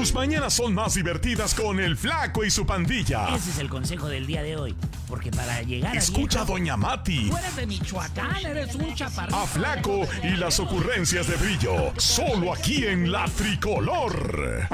Tus mañanas son más divertidas con el Flaco y su pandilla. Ese es el consejo del día de hoy. Porque para llegar Escucha a Doña Mati. Tú eres de Michoacán, eres un chaparrito. A Flaco y las ocurrencias de Brillo. Solo aquí en La Tricolor.